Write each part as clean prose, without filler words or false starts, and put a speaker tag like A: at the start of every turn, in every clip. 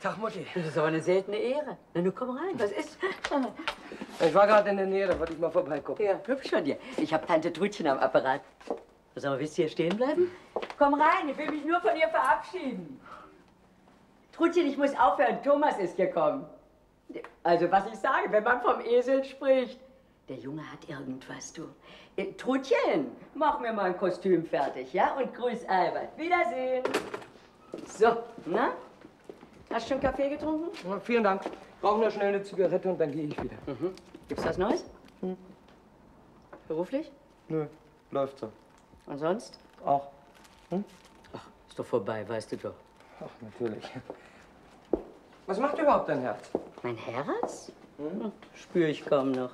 A: Tag, Mutti.
B: Das ist aber eine seltene Ehre. Na, nun komm rein, was ist?
A: Ich war gerade in der Nähe, da wollte ich mal vorbeigucken.
B: Ja, hübsch von dir. Ich habe Tante Trutchen am Apparat. Sag mal, willst du hier stehen bleiben? Komm rein, ich will mich nur von ihr verabschieden. Trutchen, ich muss aufhören, Thomas ist gekommen. Also, was ich sage, wenn man vom Esel spricht. Der Junge hat irgendwas, du. Trutchen, mach mir mal ein Kostüm fertig, ja? Und grüß Albert. Wiedersehen. So, na? Hast du schon Kaffee getrunken?
A: Ja, vielen Dank. Ich brauche nur schnell eine Zigarette und dann gehe ich wieder.
B: Mhm. Gibt's was Neues? Hm. Beruflich?
A: Nö, läuft so.
B: Und sonst?
A: Auch. Hm?
B: Ach, ist doch vorbei, weißt du doch.
A: Ach, natürlich. Was macht überhaupt dein Herz?
B: Mein Herz? Hm? Spüre ich kaum noch.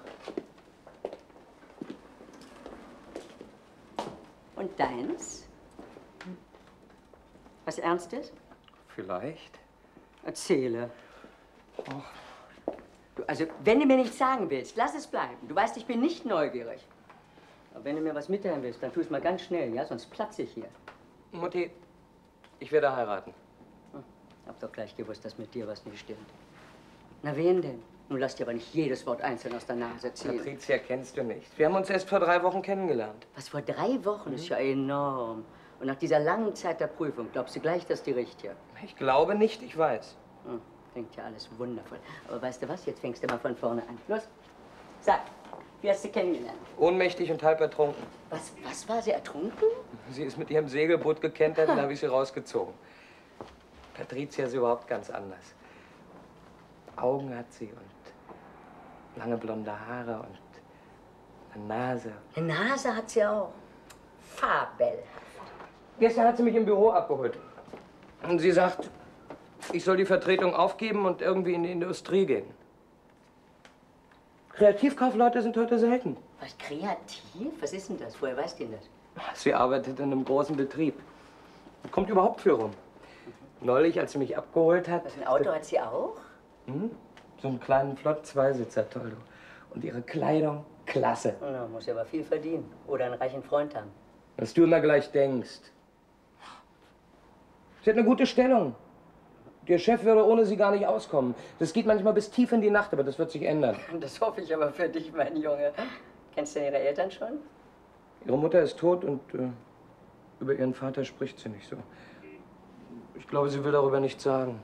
B: Und deins? Was Ernstes?
A: Vielleicht.
B: Erzähle. Oh. Du, also, wenn du mir nichts sagen willst, lass es bleiben. Du weißt, ich bin nicht neugierig. Aber wenn du mir was mitteilen willst, dann tu es mal ganz schnell, ja? Sonst platze ich hier.
A: Mutti, ich werde heiraten.
B: Hm. Hab doch gleich gewusst, dass mit dir was nicht stimmt. Na, wen denn? Nun lass dir aber nicht jedes Wort einzeln aus der Nase ziehen.
A: Patricia kennst du nicht. Wir haben uns erst vor 3 Wochen kennengelernt.
B: Was, vor 3 Wochen? Ist ja enorm. Und nach dieser langen Zeit der Prüfung, glaubst du gleich, dass die richtige?
A: Ich glaube nicht, ich weiß.
B: Hm, klingt ja alles wundervoll. Aber weißt du was, jetzt fängst du mal von vorne an. Los, sag, wie hast du kennengelernt?
A: Ohnmächtig und halb ertrunken.
B: Was war sie, ertrunken?
A: Sie ist mit ihrem Segelboot gekentert und da habe ich sie rausgezogen. Patricia ist überhaupt ganz anders. Augen hat sie und lange blonde Haare und eine Nase.
B: Eine Nase hat sie auch. Fabelhaft.
A: Gestern hat sie mich im Büro abgeholt. Und sie sagt, ich soll die Vertretung aufgeben und irgendwie in die Industrie gehen. Kreativkaufleute sind heute selten.
B: Was, kreativ? Was ist denn das? Woher weißt du denn das?
A: Sie arbeitet in einem großen Betrieb. Kommt überhaupt für rum. Neulich, als sie mich abgeholt hat...
B: Was, ein Auto hat sie auch?
A: Hm? So einen kleinen, flott Zweisitzer, toll, du. Und ihre Kleidung, klasse.
B: Na, muss ja aber viel verdienen. Oder einen reichen Freund haben.
A: Was du immer gleich denkst. Sie hat eine gute Stellung. Der Chef würde ohne sie gar nicht auskommen. Das geht manchmal bis tief in die Nacht, aber das wird sich ändern.
B: Das hoffe ich aber für dich, mein Junge. Kennst du denn ihre Eltern schon?
A: Ihre Mutter ist tot und über ihren Vater spricht sie nicht so. Ich glaube, sie will darüber nichts sagen.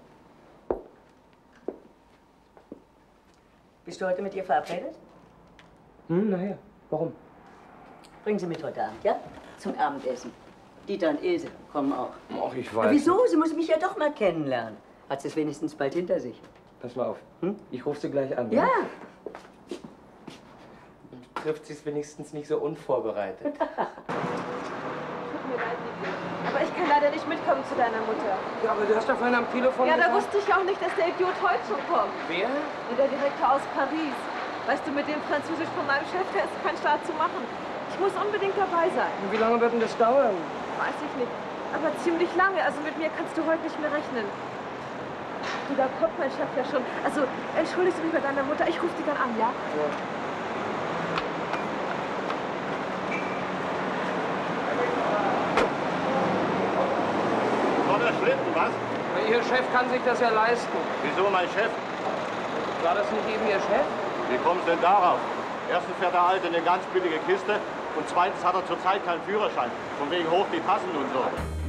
B: Bist du heute mit ihr verabredet?
A: Hm, nachher. Warum?
B: Bring sie mit heute Abend, ja? Zum Abendessen. Dieter und Ilse kommen auch.
A: Ach, ich weiß.
B: Aber wieso? Sie muss mich ja doch mal kennenlernen. Hat sie es wenigstens bald hinter sich.
A: Pass mal auf.
B: Hm?
A: Ich rufe sie gleich an.
B: Ja.
A: Ne? Trifft sie es wenigstens nicht so unvorbereitet.
C: Tut mir leid, Liebling. Aber ich kann leider nicht mitkommen zu deiner Mutter.
A: Ja, aber du hast doch vorhin am Telefon
C: Ja, da
A: gesagt...
C: wusste ich auch nicht, dass der Idiot heute schon kommt.
A: Wer?
C: Der Direktor aus Paris. Weißt du, mit dem Französisch von meinem Chef, der ist kein Start zu machen. Ich muss unbedingt dabei sein.
A: Und wie lange wird denn das dauern?
C: Weiß ich nicht. Aber ziemlich lange. Also mit mir kannst du heute nicht mehr rechnen. Du, da kommt mein Chef ja schon. Also, entschuldigst du mich bei deiner Mutter? Ich rufe dich dann an, ja?
A: Ja.
D: War der Schlitten, was?
A: Ihr Chef kann sich das ja leisten.
D: Wieso mein Chef?
A: War das nicht eben Ihr Chef?
D: Wie kommen Sie denn darauf? Erstens fährt der Alte eine ganz billige Kiste und zweitens hat er zurzeit keinen Führerschein. Von wegen hoch die Tassen und so.